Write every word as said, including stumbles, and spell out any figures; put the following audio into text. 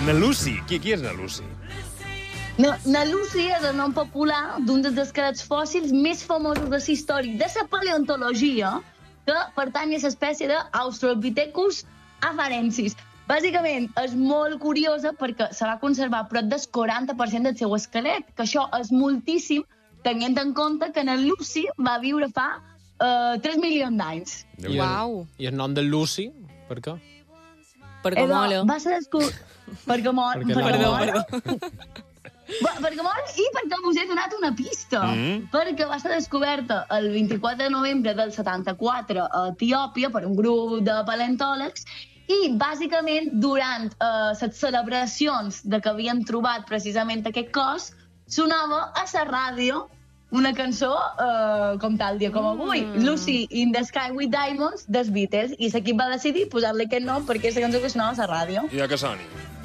Na Lucy. Qui, qui és na Lucy? Na, na Lucy és el nom popular d'un dels esquelets fòssils més famosos de la història de la paleontologia, que pertany a l'espècie d'Australopithecus afarensis. Bàsicament, és molt curiosa perquè se va conservar prop del quaranta per cent del seu esquelet, que això és moltíssim, tenint en compte que na Lucy va viure fa uh, tres milions d'anys. I, el, I el nom de Lucy, per què? Perquè Edo, mola. Va ser descobert... perquè mor. Perquè perquè Perdó, mor. perdó. Va, perquè mor i perquè us he donat una pista. Mm. Perquè va ser descoberta el vint-i-quatre de novembre del setanta-quatre a Etiòpia per un grup de paleontòlegs i, bàsicament, durant eh, les celebracions de que havien trobat precisament aquest cos, sonava a la ràdio una cançó eh, com tal dia com avui, mm. Lucy in the Sky with Diamonds, dels Beatles, i l'equip va decidir posar-li aquest nom perquè és la cançó que sonava a la ràdio. I ja que soni.